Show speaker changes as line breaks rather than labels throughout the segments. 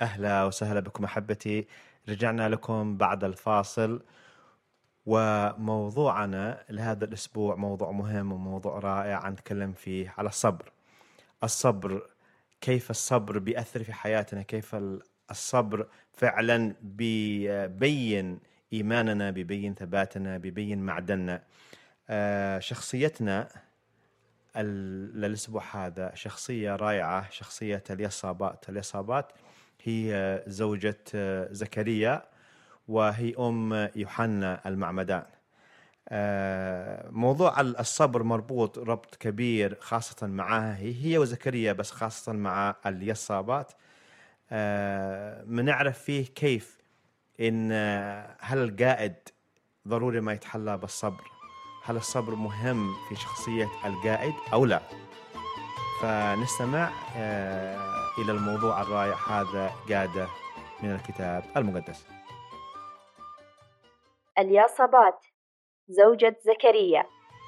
أهلا وسهلا بكم أحبتي. رجعنا لكم بعد الفاصل، وموضوعنا لهذا الأسبوع موضوع مهم وموضوع رائع نتكلم فيه على الصبر. كيف الصبر بيأثر في حياتنا، كيف الصبر فعلا بيبين إيماننا، بيبين ثباتنا، بيبين معدننا. شخصيتنا للأسبوع هذا شخصية رائعة، شخصية اليصابات هي زوجة زكريا، وهي أم يوحنا المعمدان. موضوع الصبر مربوط ربط كبير خاصة معها هي وزكريا، بس خاصة مع اليصابات. منعرف فيه كيف إن هل القائد ضروري ما يتحلى بالصبر؟ هل الصبر مهم في شخصية القائد أو لا؟ فنستمع إلى الموضوع الرائع هذا قادة من الكتاب المقدس.
الياصبات زوجة زكريا.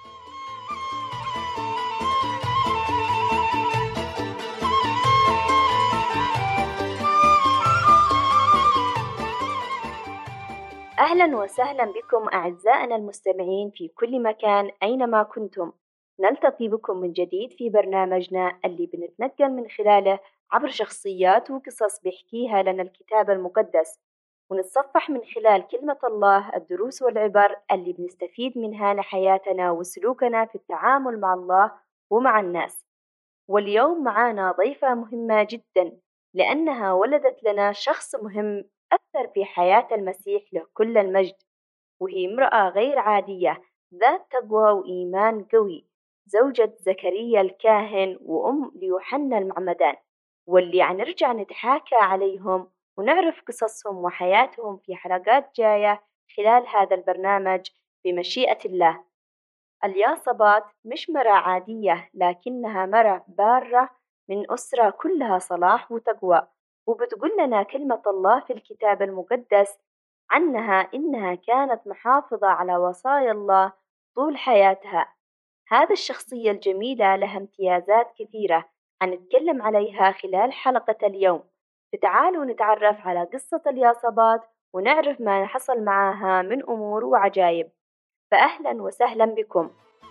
أهلا وسهلا بكم أعزائنا المستمعين في كل مكان أينما كنتم. نلتقي بكم من جديد في برنامجنا اللي بنتنقل من خلاله عبر شخصيات وقصص بيحكيها لنا الكتاب المقدس، ونتصفح من خلال كلمة الله الدروس والعبر اللي بنستفيد منها لحياتنا وسلوكنا في التعامل مع الله ومع الناس. واليوم معانا ضيفة مهمة جدا، لأنها ولدت لنا شخص مهم أثر في حياة المسيح له كل المجد، وهي امرأة غير عادية ذات تقوى وإيمان قوي، زوجة زكريا الكاهن وأم ليوحنا المعمدان، واللي عنرجع نتحاكى عليهم ونعرف قصصهم وحياتهم في حلقات جاية خلال هذا البرنامج بمشيئة الله. الياصبات مش مرة عادية، لكنها مرة بارة من أسرة كلها صلاح وتقوى، وبتقول لنا كلمة الله في الكتاب المقدس عنها إنها كانت محافظة على وصايا الله طول حياتها. هذه الشخصية الجميلة لها امتيازات كثيرة حنتكلم عليها خلال حلقة اليوم، فتعالوا نتعرف على قصة الياصبات ونعرف ما حصل معها من أمور وعجائب. فأهلا وسهلا بكم.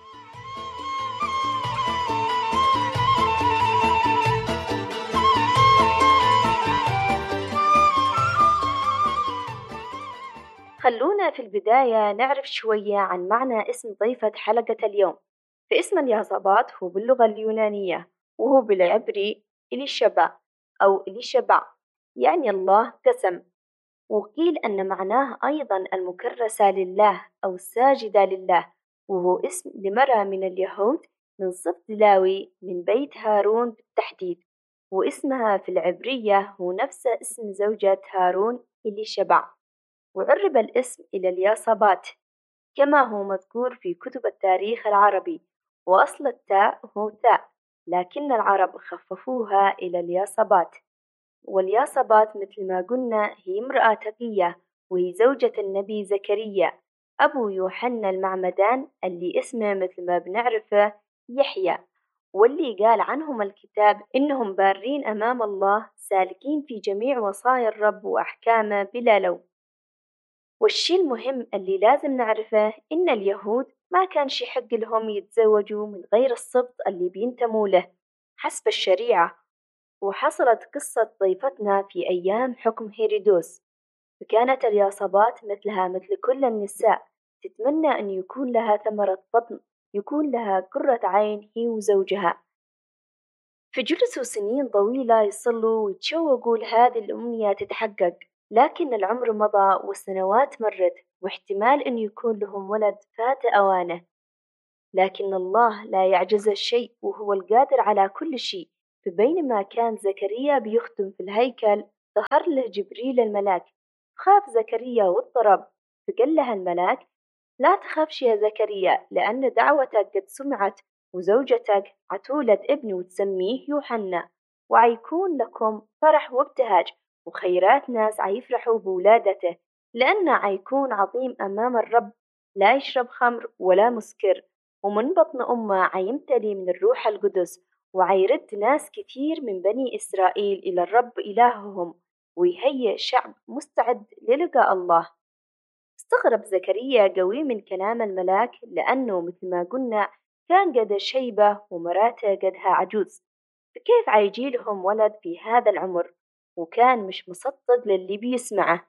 خلونا في البداية نعرف شوية عن معنى اسم ضيفة حلقة اليوم. فاسم الياصبات هو باللغة اليونانية، وهو بالعبري إليشبع أو إليشبع، يعني الله قسم. وقيل أن معناه أيضا المكرسة لله أو الساجدة لله، وهو اسم لمرأة من اليهود من سبط لاوي من بيت هارون بالتحديد، واسمها في العبرية هو نفس اسم زوجة هارون إليشبع. وعرب الاسم إلى الياصبات كما هو مذكور في كتب التاريخ العربي، وأصل التاء هو تاء، لكن العرب خففوها إلى الياصبات. والياصبات مثل ما قلنا هي امرأة تقية، وهي زوجة النبي زكريا أبو يوحنا المعمدان اللي اسمه مثل ما بنعرفه يحيى، واللي قال عنهم الكتاب إنهم بارين أمام الله سالكين في جميع وصايا الرب وأحكامه بلا لوم. والشي المهم اللي لازم نعرفه إن اليهود ما كانش يحق لهم يتزوجوا من غير السبط اللي بينتموا له حسب الشريعة. وحصلت قصة ضيفتنا في أيام حكم هيرودوس، فكانت الياصبات مثلها مثل كل النساء تتمنى أن يكون لها ثمرة بطن، يكون لها قرة عين هي وزوجها. فجلسوا سنين طويلة يصلوا ويتشوقوا لهذه الأمنية تتحقق، لكن العمر مضى والسنوات مرت، واحتمال أن يكون لهم ولد فات أوانه. لكن الله لا يعجزه شيء، وهو القادر على كل شيء. فبينما كان زكريا بيخدم في الهيكل ظهر له جبريل الملاك، خاف زكريا واضطرب، فقال له الملاك: لا تخافش يا زكريا، لأن دعوتك قد سمعت، وزوجتك عتولد ابن وتسميه يوحنا، وعيكون لكم فرح وابتهاج، وخيرات ناس عيفرحوا بولادته، لأنه عيكون عظيم أمام الرب، لا يشرب خمر ولا مسكر، ومن بطن أمه عيمتلي من الروح القدس، وعيرد ناس كثير من بني إسرائيل إلى الرب إلههم، ويهيئ شعب مستعد للقاء الله. استغرب زكريا قوي من كلام الملاك، لأنه مثل ما قلنا كان قد شيبة ومراته قدها عجوز، فكيف عيجيلهم ولد في هذا العمر؟ وكان مش مصدق للي بيسمعه.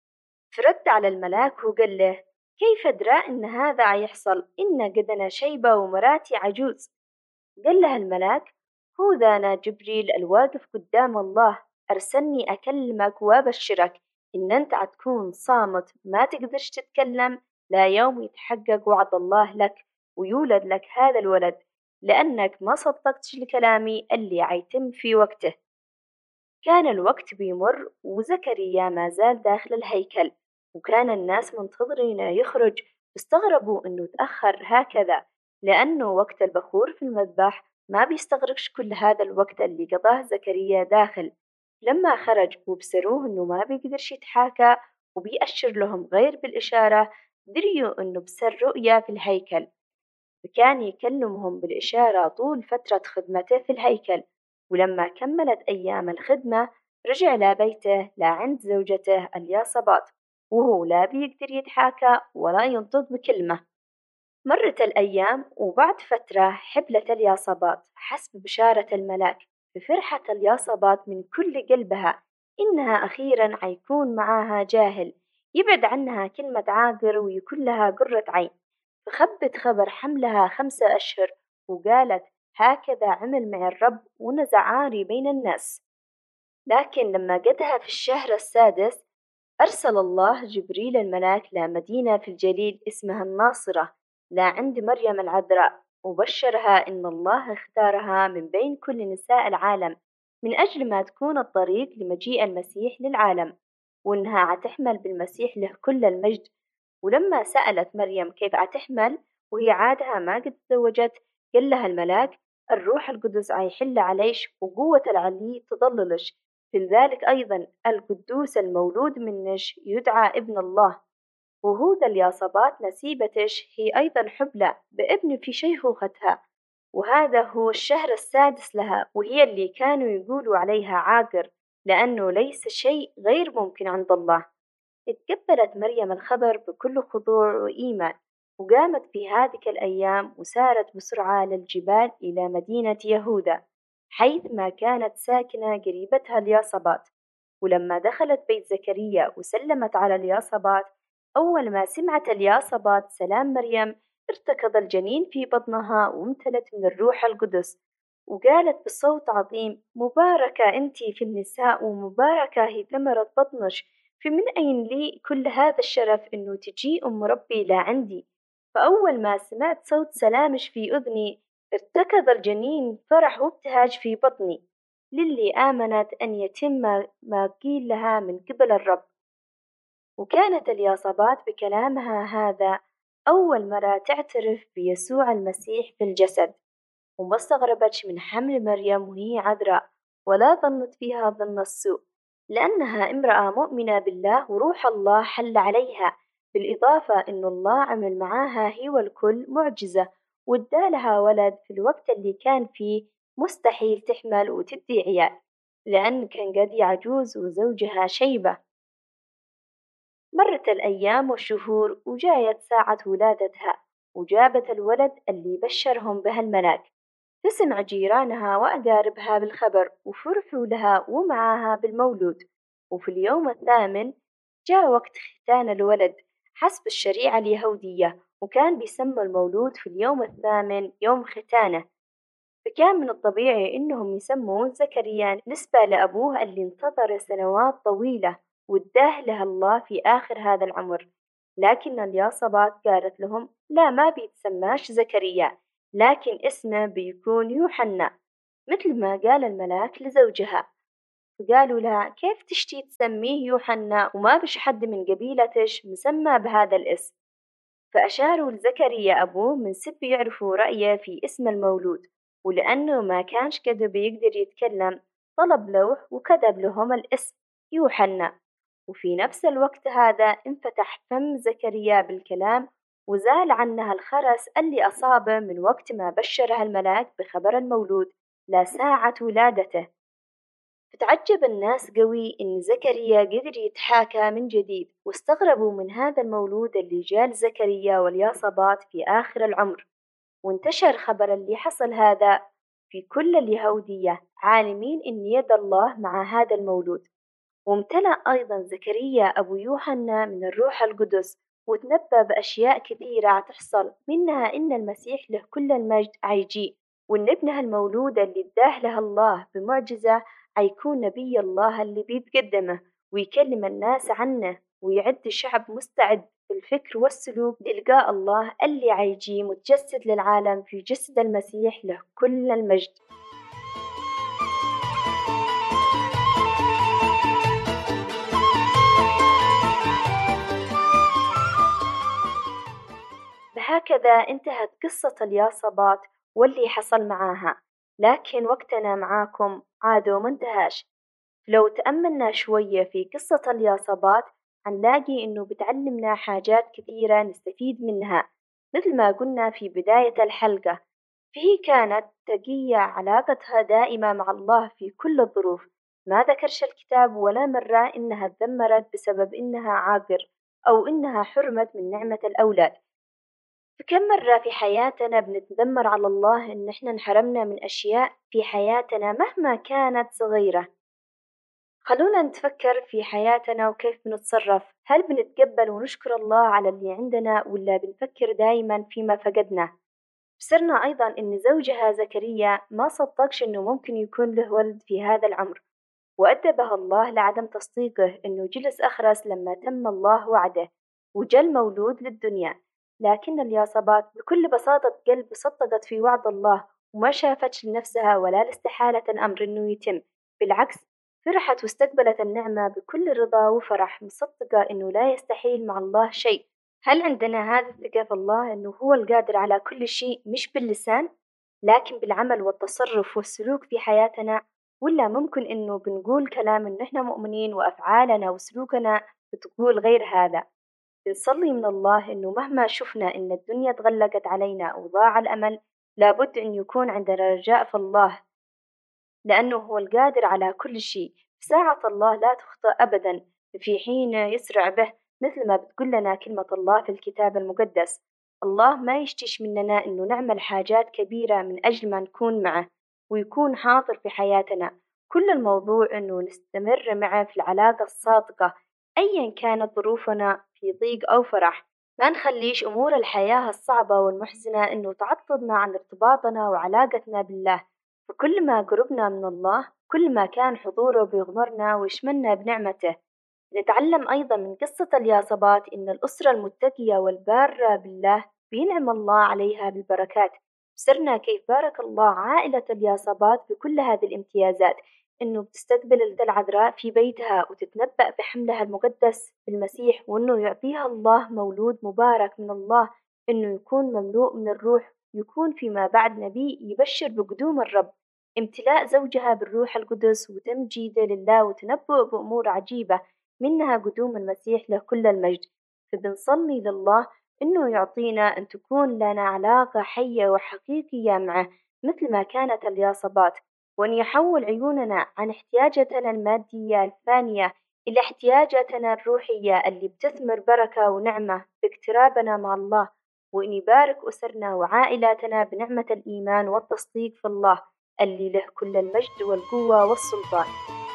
فرد على الملاك وقال له: كيف أدرى إن هذا عيحصل؟ إن قدنا شيبة ومراتي عجوز. قال له الملاك: هو ذا أنا جبريل الواقف قدام الله، أرسلني أكلمك وأبشرك إن أنت عتكون صامت ما تقدرش تتكلم لا يوم يتحقق وعد الله لك ويولد لك هذا الولد، لأنك ما صدقتش لكلامي اللي عيتم في وقته. كان الوقت بيمر وزكريا ما زال داخل الهيكل، وكان الناس منتظرين يخرج، واستغربوا إنه تأخر هكذا، لأنه وقت البخور في المذبح ما بيستغرقش كل هذا الوقت اللي قضاه زكريا داخل. لما خرج وبصروه إنه ما بيقدرش يتحاكى وبيأشر لهم غير بالإشارة، دريوا إنه بسر رؤيا في الهيكل، وكان يكلمهم بالإشارة طول فترة خدمته في الهيكل. ولما كملت أيام الخدمة رجع لبيته لعند زوجته الياصبات، وهو لا بيقدر يتحاكى ولا ينطق بكلمة. مرت الأيام، وبعد فترة حبلت الياصبات حسب بشارة الملاك، ففرحت الياصبات من كل قلبها إنها أخيرا عيكون معاها جاهل يبعد عنها كلمة عاقر ويكون لها قرة عين. فخبت خبر حملها 5 أشهر، وقالت: هكذا عمل مع الرب ونزع عاري بين الناس. لكن لما قدها في الشهر السادس أرسل الله جبريل الملاك لمدينة في الجليل اسمها الناصرة، عند مريم العذراء، وبشرها إن الله اختارها من بين كل نساء العالم من أجل ما تكون الطريق لمجيء المسيح للعالم، وإنها عتحمل بالمسيح له كل المجد. ولما سألت مريم كيف عتحمل وهي عادها ما قد تزوجت، قال لها الملاك: الروح القدس عيحل عليش وقوة العلي تضللش، في ذلك أيضا القدوس المولود منش يدعى ابن الله. وهوذا الياصبات نسيبتش هي أيضا حبلى بابن في شيخوختها، وهذا هو الشهر السادس لها، وهي اللي كانوا يقولوا عليها عاقر، لأنه ليس شيء غير ممكن عند الله. اتقبلت مريم الخبر بكل خضوع وإيمان، وقامت في هذه الأيام وسارت بسرعة للجبال إلى مدينة يهوذا، حيث ما كانت ساكنة قريبتها الياصبات. ولما دخلت بيت زكريا وسلمت على الياصبات، أول ما سمعت الياصبات سلام مريم ارتكض الجنين في بطنها وامتلت من الروح القدس، وقالت بصوت عظيم: مباركة أنت في النساء ومباركة هي ثمرة بطنش، فمن أين لي كل هذا الشرف إنه تجي أم ربي لعندي؟ فأول ما سمعت صوت سلامش في أذني ارتكض الجنين فرح وابتهاج في بطني، للي آمنت أن يتم ما قيل لها من قبل الرب. وكانت الياصبات بكلامها هذا أول مرة تعترف بيسوع المسيح في الجسد، وما استغربتش من حمل مريم وهي عذراء، ولا ظنت فيها ظن السوء، لأنها امرأة مؤمنة بالله وروح الله حل عليها، بالإضافة إن الله عمل معاها هي والكل معجزة، وادالها ولد في الوقت اللي كان فيه مستحيل تحمل وتدي عيال، لأن كان قد عجوز وزوجها شيبة. مرت الأيام والشهور وجايت ساعة ولادتها، وجابت الولد اللي بشرهم به الملاك. فسمع جيرانها وأقاربها بالخبر وفرحوا لها ومعاها بالمولود. وفي اليوم الثامن جاء وقت ختان الولد حسب الشريعة اليهودية، وكان بيسمى المولود في اليوم الثامن يوم ختانه. فكان من الطبيعي إنهم يسموه زكريا نسبة لأبوه اللي انتظر سنوات طويلة واداه له الله في آخر هذا العمر. لكن الياصبات قالت لهم: لا، ما بيتسماش زكريا، لكن اسمه بيكون يوحنا، مثل ما قال الملاك لزوجها. فقالوا لها: كيف تشتي تسميه يوحنا وما بش حد من قبيلتش مسمى بهذا الاسم؟ فأشاروا لزكريا أبوه من سب يعرفوا رأيه في اسم المولود، ولأنه ما كانش كده بيقدر يتكلم طلب لوح وكتب لهم الاسم يوحنا. وفي نفس الوقت هذا انفتح فم زكريا بالكلام، وزال عنها الخرس اللي أصابه من وقت ما بشرها الملاك بخبر المولود لساعة ولادته. فتعجب الناس قوي إن زكريا قدر يتحاكى من جديد، واستغربوا من هذا المولود اللي جال زكريا والياصبات في آخر العمر. وانتشر خبر اللي حصل هذا في كل اليهودية، عالمين إن يد الله مع هذا المولود. وامتلأ أيضا زكريا أبو يوحنا من الروح القدس، وتنبأ بأشياء كثيرة تحصل، منها إن المسيح له كل المجد عيجي، وإن ابنها المولود اللي اداه له الله بمعجزة عيكون نبي الله اللي بيتقدمه ويكلم الناس عنه، ويعد شعب مستعد بالفكر والسلوك لإلقاء الله اللي عيجي متجسد للعالم في جسد المسيح له كل المجد. بهكذا انتهت قصة الياصبات واللي حصل معاها، لكن وقتنا معاكم عادوا ما انتهاش. لو تأملنا شوية في قصة الياصبات هنلاقي إنه بتعلمنا حاجات كثيرة نستفيد منها. مثل ما قلنا في بداية الحلقة، فهي كانت تقية علاقتها دائمة مع الله في كل الظروف. ما ذكرش الكتاب ولا مرة إنها تذمرت بسبب إنها عاقر أو إنها حرمت من نعمة الأولاد. فكم مرة في حياتنا بنتذمر على الله إن إحنا انحرمنا من أشياء في حياتنا مهما كانت صغيرة. خلونا نتفكر في حياتنا وكيف بنتصرف. هل بنتقبل ونشكر الله على اللي عندنا، ولا بنفكر دايما فيما فقدنا؟ بصرنا أيضا إن زوجها زكريا ما صدقش إنه ممكن يكون له ولد في هذا العمر، وأدبه الله لعدم تصديقه إنه جلس أخرس لما تم الله وعده وجل مولود للدنيا. لكن الياصبات بكل بساطة قلب صدقت في وعد الله، وما شافتش لنفسها ولا لاستحالة الأمر إنه يتم. بالعكس، فرحت واستقبلت النعمة بكل رضا وفرح، مصدقة إنه لا يستحيل مع الله شيء. هل عندنا هذا الثقة في الله إنه هو القادر على كل شيء، مش باللسان لكن بالعمل والتصرف والسلوك في حياتنا؟ ولا ممكن إنه بنقول كلام إن إحنا مؤمنين وأفعالنا وسلوكنا بتقول غير هذا؟ بنصلي من الله إنه مهما شفنا إن الدنيا تغلقت علينا وضاع الأمل، لابد أن يكون عندنا رجاء في الله، لأنه هو القادر على كل شيء. ساعة الله لا تخطئ أبدا، في حين يسرع به، مثل ما بتقول لنا كلمة الله في الكتاب المقدس. الله ما يشتش مننا إنه نعمل حاجات كبيرة من أجل ما نكون معه ويكون حاضر في حياتنا. كل الموضوع إنه نستمر معه في العلاقة الصادقة أيا كانت ظروفنا، في ضيق أو فرح. ما نخليش أمور الحياة الصعبة والمحزنة إنه تعطلنا عن ارتباطنا وعلاقتنا بالله. فكل ما قربنا من الله، كل ما كان حضوره بيغمرنا ويشملنا بنعمته. نتعلم أيضا من قصة الياصبات إن الأسرة المتقية والبارة بالله بينعم الله عليها بالبركات. بصرنا كيف بارك الله عائلة الياصبات بكل هذه الامتيازات، إنه بتستقبل العذراء في بيتها وتتنبأ بحملها المقدس بالمسيح، وإنه يعطيها الله مولود مبارك من الله، إنه يكون مملوء من الروح، يكون فيما بعد نبي يبشر بقدوم الرب. امتلاء زوجها بالروح القدس وتمجيده لله وتنبؤ بأمور عجيبة، منها قدوم المسيح له كل المجد. فبنصلي لله إنه يعطينا أن تكون لنا علاقة حية وحقيقية معه مثل ما كانت الياصبات، وأن يحول عيوننا عن احتياجاتنا المادية الفانية إلى احتياجاتنا الروحية اللي بتثمر بركة ونعمة باقترابنا مع الله، وأن يبارك أسرنا وعائلاتنا بنعمة الإيمان والتصديق في الله اللي له كل المجد والقوة والسلطان.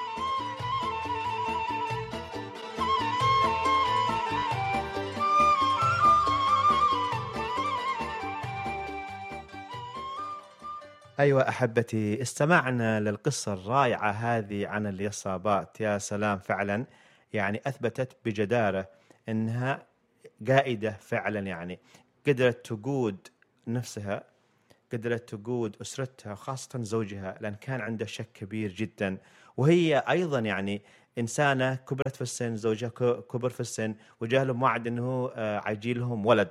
أيوة أحبتي، استمعنا للقصة الرائعة هذه عن اليصابات. يا سلام، فعلا يعني أثبتت بجدارة أنها قائدة فعلا، يعني قدرت تقود نفسها، قدرت تقود أسرتها، خاصة زوجها، لأن كان عنده شك كبير جدا. وهي أيضا يعني إنسانة كبرت في السن، زوجها كبر في السن، وجاء لهم وعد أنه عيجيلهم ولد.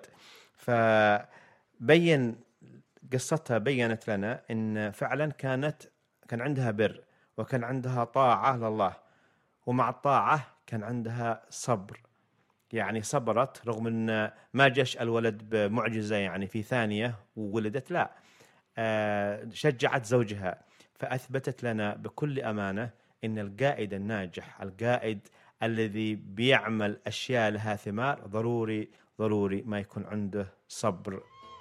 فبين قصتها بيّنت لنا إن فعلا كان عندها بر، وكان عندها طاعة لله، ومع الطاعة كان عندها صبر. يعني صبرت رغم أن ما جاش الولد بمعجزة يعني في ثانية وولدت، لا، شجعت زوجها. فأثبتت لنا بكل أمانة إن القائد الناجح، القائد الذي بيعمل أشياء لها ثمار، ضروري ما يكون عنده صبر.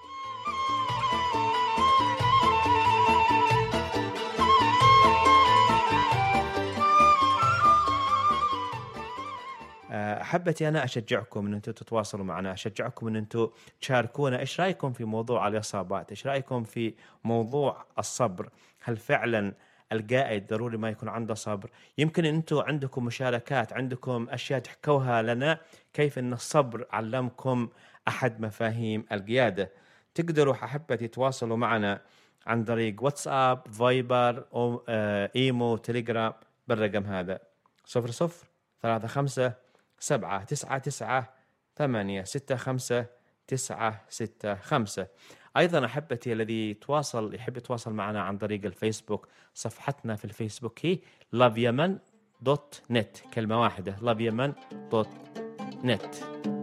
أحبتي أنا أشجعكم أن أنتم تتواصلوا معنا، أشجعكم أن أنتم تشاركونا إيش رأيكم في موضوع الإصابات، إيش رأيكم في موضوع الصبر. هل فعلا القائد ضروري ما يكون عنده صبر؟ يمكن أنتم عندكم مشاركات، عندكم أشياء تحكوها لنا كيف أن الصبر علمكم أحد مفاهيم القيادة. تقدروا أحبتي تواصلوا معنا عن طريق واتساب، فايبر، أو إيمو، تليجرام بالرقم هذا 0035 أيضا أحبتي الذي يحب يتواصل معنا عن طريق الفيسبوك، صفحتنا في الفيسبوك هي loveyemen.net، كلمة واحدة loveyemen.net.